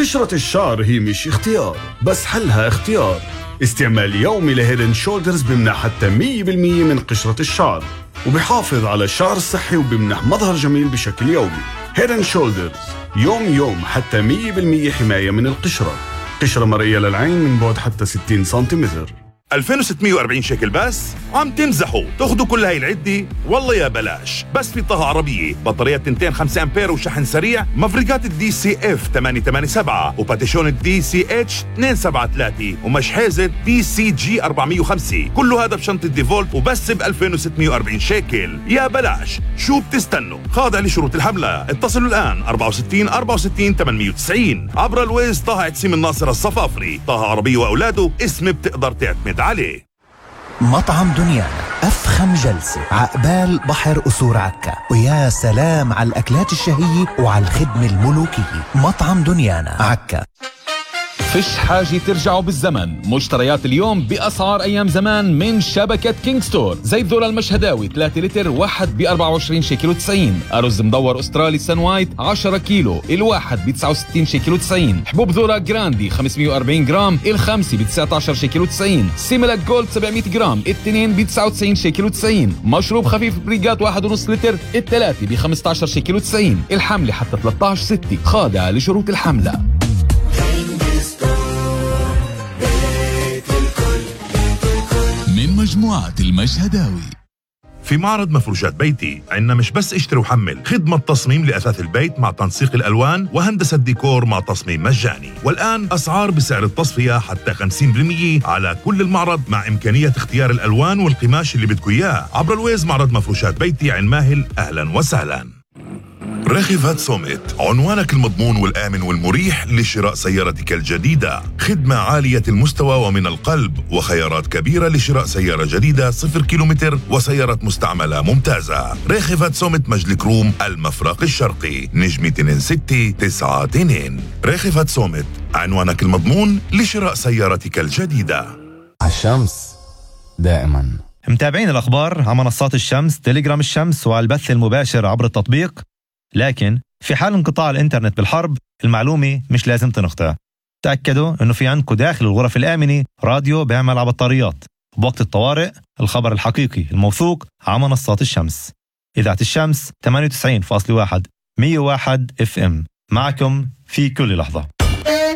قشرة الشعر هي مش اختيار، بس حلها اختيار. استعمال يومي لهيدن شولدرز بمنح حتى 100% من قشرة الشعر، وبيحافظ على الشعر الصحي وبمنح مظهر جميل بشكل يومي. هيدن شولدرز يوم حتى 100% حماية من القشرة. قشرة مرئية للعين من بعد حتى 60 سنتيمتر. 2640 شيكل بس؟ عم تمزحوا؟ تاخدوا كل هاي العدة؟ والله يا بلاش. بس في طه عربية، بطارية 205 أمبير وشحن سريع، مفرقات الدي سي اف 887 وباتيشون الدي سي اتش 273 ومش حازة دي سي جي 405. كل هذا بشنطة ديفولت وبس ب 2640 شيكل. يا بلاش، شو بتستنوا؟ خاضع لشروط الحملة. اتصلوا الآن 64 64 890 عبر الويز. طه عتسيم الناصر الصفافري. طه عربية وأولاده، اسم بتقدر تعتمد عليه. مطعم دنيانا، أفخم جلسة عقبال بحر قصور عكا، ويا سلام على الأكلات الشهية وعلى الخدمة الملوكية. مطعم دنيانا عكا. فيش حاجة ترجعوا بالزمن. مشتريات اليوم بأسعار أيام زمان من شبكة كينج ستور. زيت ذرة المشهداوي 3 لتر واحد ب 24 شيكل و90. أرز مدور أسترالي سان وايت 10 كيلو الواحد ب 69 شيكل و90. حبوب ذرة جراندي 540 جرام الخمسة ب 19 شيكل و90. سيميلاك جولد 700 جرام التنين ب 99 شيكل و90. مشروب خفيف بريجات 1.5 لتر الثلاثة ب 15 شيكل و90. الحملة حتى 13/6 خاضعة لشروط الحملة. من مجموعة المشهداوي. في معرض مفروشات بيتي عندنا مش بس اشتري وحمل، خدمة تصميم لأثاث البيت مع تنسيق الألوان وهندسة ديكور مع تصميم مجاني. والآن أسعار بسعر التصفية حتى 50% على كل المعرض، مع إمكانية اختيار الألوان والقماش اللي بدكوا إياه عبر الويز. معرض مفروشات بيتي عين ماهل، أهلا وسهلا. راخفات سوميت، عنوانك المضمون والآمن والمريح لشراء سيارتك الجديدة. خدمة عالية المستوى ومن القلب، وخيارات كبيرة لشراء سيارة جديدة 0 كيلومتر وسيارة مستعملة ممتازة. راخفات سوميت مجلك روم المفرق الشرقي، نجمة 2692. راخفات سوميت، عنوانك المضمون لشراء سيارتك الجديدة. الشمس دائما. متابعين الأخبار على منصات الشمس، تليجرام الشمس وعلى البث المباشر عبر التطبيق. لكن في حال انقطاع الانترنت بالحرب، المعلومة مش لازم تنقطع. تأكدوا انه في عندكم داخل الغرف الآمنة راديو بيعمل على بطاريات. بوقت الطوارئ الخبر الحقيقي الموثوق على منصات الشمس. إذاعة الشمس 98.1 101 FM، معكم في كل لحظة.